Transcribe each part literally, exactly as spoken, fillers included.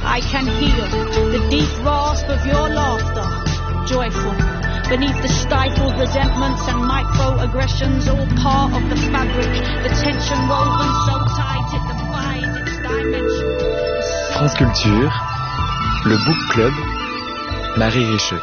I can hear the deep rasp of your laughter, joyful, beneath the stifled resentments and microaggressions, all part of the fabric, the tension woven so tight it defies its dimension. France Culture, le Book Club, Marie Richeux.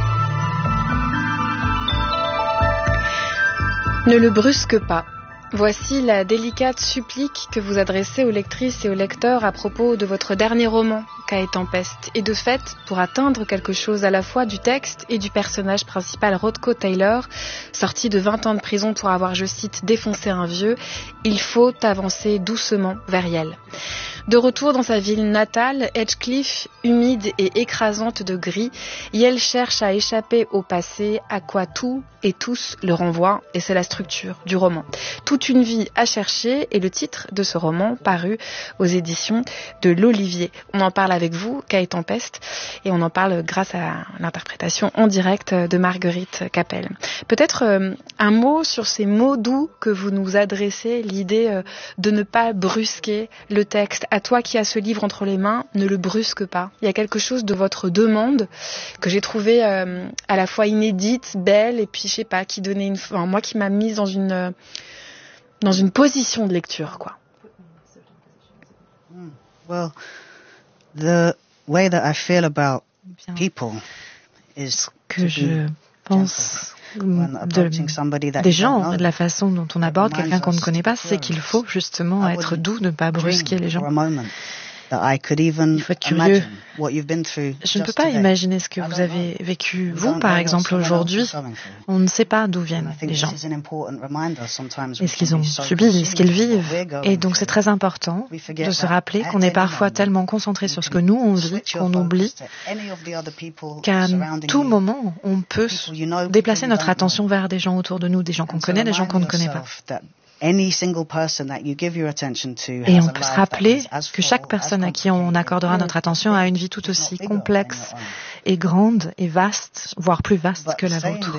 Ne le brusque pas. Voici la délicate supplique que vous adressez aux lectrices et aux lecteurs à propos de votre dernier roman, Cae Tempest. Et de fait, pour atteindre quelque chose à la fois du texte et du personnage principal Rothko Taylor, sorti de vingt ans de prison pour avoir, je cite, défoncé un vieux, il faut avancer doucement vers Yale. De retour dans sa ville natale, Edgecliff, humide et écrasante de gris, Yale cherche à échapper au passé, à quoi tout et tous le renvoient, et c'est la structure du roman. Toute une vie à chercher est le titre de ce roman paru aux éditions de l'Olivier. On en parle avec vous, Cae Tempest, et on en parle grâce à l'interprétation en direct de Marguerite Capel. Peut-être euh, un mot sur ces mots doux que vous nous adressez, l'idée euh, de ne pas brusquer le texte. À toi qui as ce livre entre les mains, ne le brusque pas. Il y a quelque chose de votre demande que j'ai trouvé euh, à la fois inédite, belle, et puis je sais pas, qui donnait une, enfin, moi qui m'a mise dans une euh, dans une position de lecture, quoi. Well, the way that I feel about people is que je pense de, des gens, de la façon dont on aborde quelqu'un qu'on ne connaît pas, c'est qu'il faut justement être doux, ne pas brusquer les gens. Il faut être curieux. Je ne peux pas imaginer ce que vous avez vécu, vous, par exemple, aujourd'hui. On ne sait pas d'où viennent les gens. Et ce qu'ils ont subi, ce qu'ils vivent. Et donc c'est très important de se rappeler qu'on est parfois tellement concentré sur ce que nous on vit, qu'on oublie qu'à tout moment, on peut déplacer notre attention vers des gens autour de nous, des gens qu'on connaît, des gens qu'on ne connaît pas. Et on peut se rappeler que chaque personne à qui on accordera notre attention a une vie tout aussi complexe et grande et vaste, voire plus vaste que la vôtre.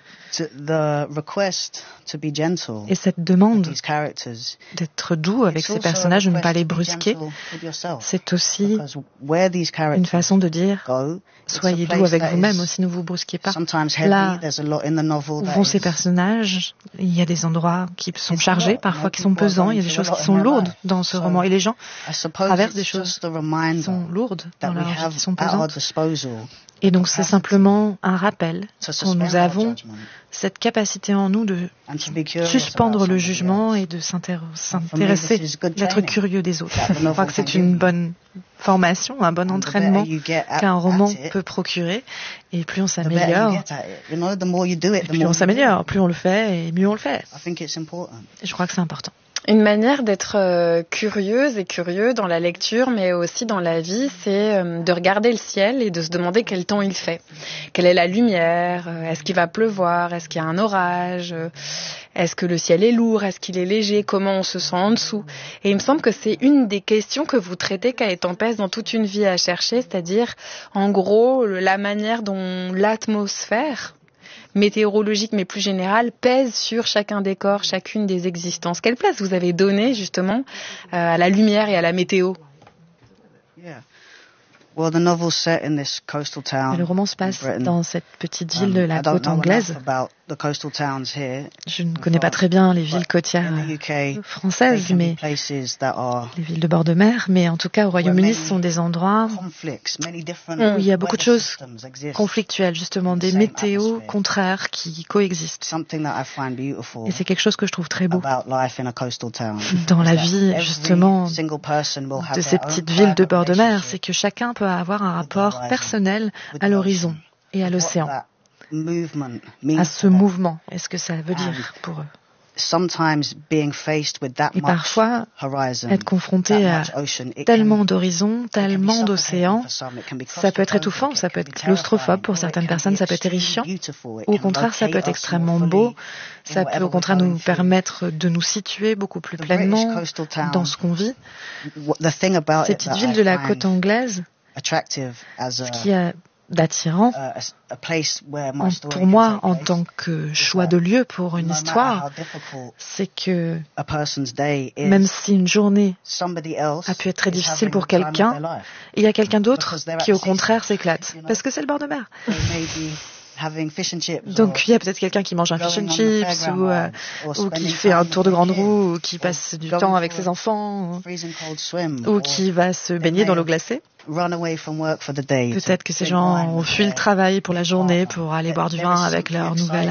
Et cette demande d'être doux avec ces personnages, de ne pas les brusquer, c'est aussi une façon de dire soyez doux avec vous-même aussi, ne vous brusquez pas. Là où vont ces personnages, il y a des endroits qui sont chargés, parfois qui sont pesants, il y a des choses qui sont lourdes dans ce roman. Et les gens traversent des choses qui sont lourdes dans leur vie, qui sont pesantes. Et donc c'est simplement un rappel que nous avons cette capacité en nous de suspendre le jugement et de s'intéresser, d'être curieux des autres. Je crois que c'est une bonne formation, un bon entraînement qu'un roman peut procurer. Et plus on s'améliore, et plus on s'améliore, plus on le fait et mieux on le fait. Et je crois que c'est important. Une manière d'être euh, curieuse et curieux dans la lecture, mais aussi dans la vie, c'est euh, de regarder le ciel et de se demander quel temps il fait. Quelle est la lumière? euh, Est-ce qu'il va pleuvoir? Est-ce qu'il y a un orage? euh, Est-ce que le ciel est lourd? Est-ce qu'il est léger? Comment on se sent en dessous? Et il me semble que c'est une des questions que vous traitez, Cae Tempest, dans toute une vie à chercher, c'est-à-dire, en gros, la manière dont l'atmosphère météorologique, mais plus générale, pèse sur chacun des corps, chacune des existences. Quelle place vous avez donnée, justement, euh, à la lumière et à la météo? Well, the novel set in this coastal town. Le roman se passe dans cette petite ville de la côte anglaise. Je ne connais pas très bien les villes côtières françaises, mais les villes de bord de mer, mais en tout cas au Royaume-Uni, ce sont des endroits où il y a beaucoup de choses conflictuelles, justement, des météos contraires qui coexistent. Et c'est quelque chose que je trouve très beau dans la vie, justement, de ces petites villes de bord de mer, c'est que chacun peut avoir un rapport personnel à l'horizon et à l'océan, à ce mouvement. Est-ce que ça veut dire pour eux? Et parfois, être confronté à tellement d'horizons, tellement d'océans, ça peut être étouffant, ça peut être claustrophobe pour certaines personnes, ça peut être terrifiant. Au contraire, ça peut être extrêmement beau, ça peut au contraire nous permettre de nous situer beaucoup plus pleinement dans ce qu'on vit. Cette petite ville de la côte anglaise, ce qui a d'attirant pour moi en tant que choix de lieu pour une histoire, c'est que même si une journée a pu être très difficile pour quelqu'un, il y a quelqu'un d'autre qui au contraire s'éclate, parce que c'est le bord de mer. Donc il y a peut-être quelqu'un qui mange un fish and chips ou, euh, ou qui fait un tour de grande roue ou qui passe du temps avec ses enfants ou, ou qui va se baigner dans l'eau glacée. Peut-être que ces gens ont fui le travail pour la journée pour aller boire du vin avec leur nouvelle